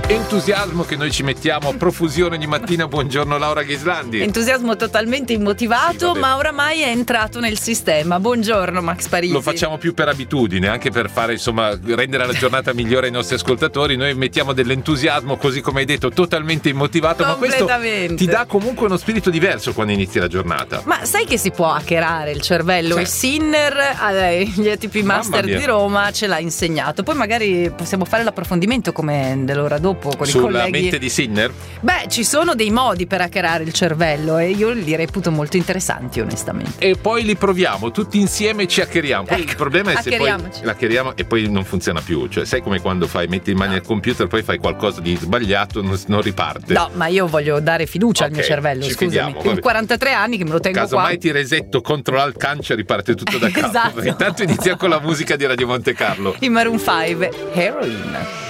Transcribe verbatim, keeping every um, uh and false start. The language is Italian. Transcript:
Entusiasmo che noi ci mettiamo a profusione ogni mattina. Buongiorno Laura Ghislandi. Entusiasmo totalmente immotivato, sì, ma oramai è entrato nel sistema. Buongiorno Max Parisi. Lo facciamo più per abitudine, anche per fare, insomma, rendere la giornata migliore ai nostri ascoltatori. Noi mettiamo dell'entusiasmo, così come hai detto, totalmente immotivato, ma questo ti dà comunque uno spirito diverso quando inizi la giornata. Ma sai che si può hackerare il cervello? Sì. E Sinner, gli A T P Master di Roma, ce l'ha insegnato. Poi magari possiamo fare l'approfondimento come dell'ora dopo con sulla i colleghi. mente di Sinner? Beh, ci sono dei modi per hackerare il cervello e io li reputo molto interessanti, onestamente. E poi li proviamo tutti insieme e ci hackeriamo. Poi ecco, il problema è se poi la hackeriamo e poi non funziona più. Cioè, sai come quando fai metti in mano no. il computer, poi fai qualcosa di sbagliato, non, non riparte. No, ma io voglio dare fiducia okay, al mio cervello, ci scusami. Fidiamo, in quarantatré anni che me lo tengo caso qua. Casomai ti resetto, control alt cancia, riparte tutto da capo. Esatto. Intanto inizia con la musica di Radio Monte Carlo. I Maroon five, Heroin.